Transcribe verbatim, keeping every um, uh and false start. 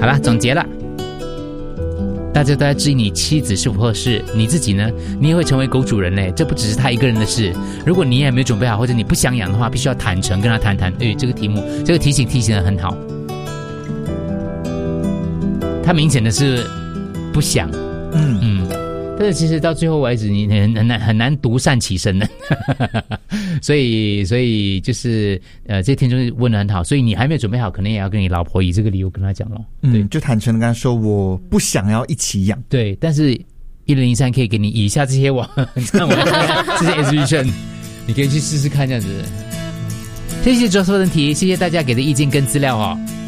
好啦，总结了。大家都在质疑你妻子是否合适，你自己呢？你也会成为狗主人嘞，这不只是他一个人的事。如果你也没有准备好，或者你不想养的话，必须要坦诚跟他谈谈。哎，这个题目，这个提醒提醒得很好。他明显的是不想，嗯嗯，但是其实到最后为止，你很很难很难独善其身的。所以所以就是呃，这些听众问得很好，所以你还没有准备好，可能也要跟你老婆以这个理由跟他讲咯。 嗯，就坦诚的跟他说，我不想要一起养。 对，但是一零零三可以给你以下这些网，这些 exhibition， 你可以去试试看这样子。谢谢 Joseph 的问题，谢谢大家给的意见跟资料哦。